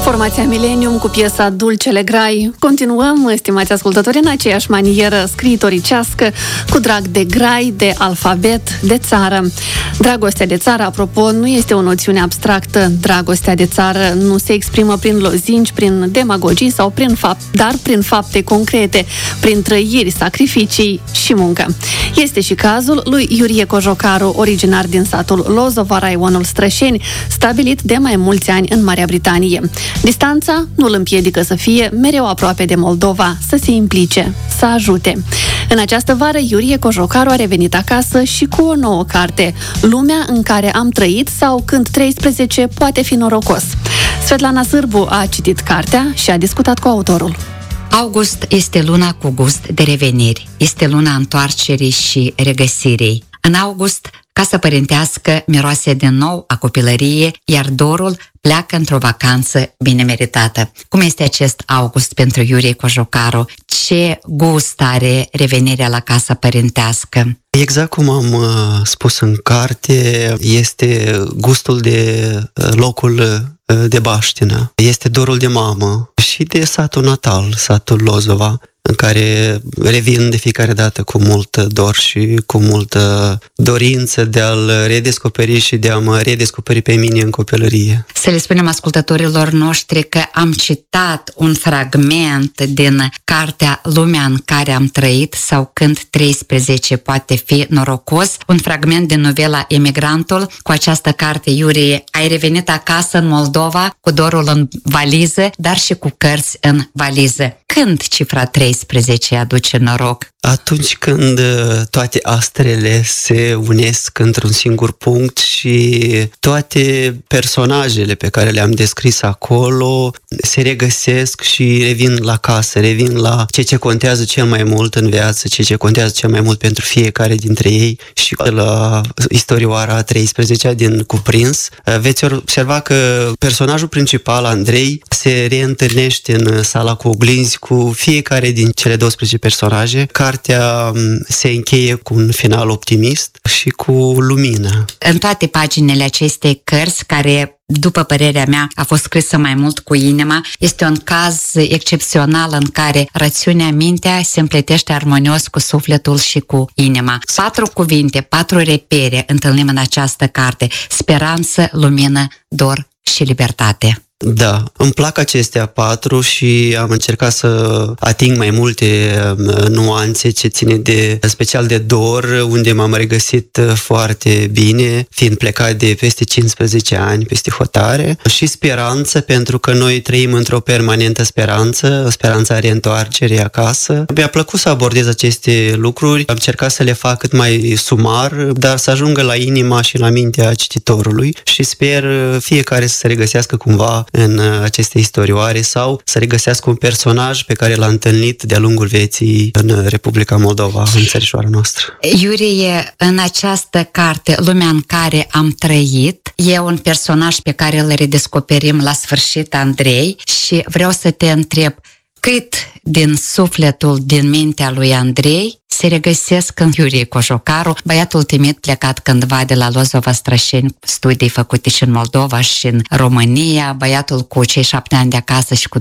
Formația Millennium cu piesa Dulcele Grai. Continuăm, stimați ascultători, în aceeași manieră scriitoricească, cu drag de grai, de alfabet, de țară. Dragostea de țară, apropo, nu este o noțiune abstractă. Dragostea de țară nu se exprimă prin lozinci, prin demagogii sau dar prin fapte concrete, prin trăiri, sacrificii și muncă. Este și cazul lui Iurie Cojocaru, originar din satul Lozova, raionul Strășeni, stabilit de mai mulți ani în Marea Britanie. Distanța nu îl împiedică să fie mereu aproape de Moldova, să se implice, să ajute. În această vară, Iurie Cojocaru a revenit acasă și cu o nouă carte, Lumea în care am trăit sau Când 13 poate fi norocos. Svetlana Sârbu a citit cartea și a discutat cu autorul. August este luna cu gust de reveniri, este luna întoarcerii și regăsirii. În august, casa părintească miroase din nou a copilărie, iar dorul pleacă într-o vacanță bine meritată. Cum este acest august pentru Iurie Cojocaru? Ce gust are revenirea la casa părintească? Exact cum am spus în carte, este gustul de locul de baștină, este dorul de mamă și de satul natal, satul Lozova, în care revin de fiecare dată cu mult dor și cu multă dorință de a-l redescoperi și de a mă redescoperi pe mine în copilărie. Să le spunem ascultătorilor noștri că am citat un fragment din cartea Lumea în care am trăit sau Când 13 poate fi norocos, un fragment din novela Emigrantul. Cu această carte, Iurie, ai revenit acasă în Moldova cu dorul în valiză, dar și cu cărți în valiză. Când cifra 13 aduce noroc? Atunci când toate astrele se unesc într-un singur punct și toate personajele pe care le-am descris acolo se regăsesc și revin la casă, revin la ce contează cel mai mult în viață, ce contează cel mai mult pentru fiecare dintre ei. Și la istorioara 13-a din Cuprins veți observa că personajul principal, Andrei, se reîntâlnește în sala cu oglinzi cu fiecare din cele 12 personaje. Cartea se încheie cu un final optimist și cu lumină. În toate paginile acestei cărți, care, după părerea mea, a fost scrisă mai mult cu inima, este un caz excepțional în care rațiunea, mintea se împletește armonios cu sufletul și cu inima. 4 cuvinte, 4 repere întâlnim în această carte: speranță, lumină, dor și libertate. Da, îmi plac acestea 4 și am încercat să ating mai multe nuanțe ce ține de, special de dor, unde m-am regăsit foarte bine, fiind plecat de peste 15 ani peste hotare, și speranță, pentru că noi trăim într-o permanentă speranță, speranța reîntoarcerii acasă. Mi-a plăcut să abordez aceste lucruri, am încercat să le fac cât mai sumar, dar să ajungă la inima și la mintea cititorului și sper fiecare să se regăsească cumva în aceste istorioare sau să regăsească un personaj pe care l-a întâlnit de-a lungul vieții în Republica Moldova, în țărișoara noastră. Iurie, în această carte, Lumea în care am trăit, e un personaj pe care îl redescoperim la sfârșit, Andrei, și vreau să te întreb, cât din sufletul, din mintea lui Andrei se regăsesc în Iurie Cojocaru, băiatul timid plecat cândva de la Lozova Strășeni, studii făcute și în Moldova și în România, băiatul cu cei 7 ani de acasă și cu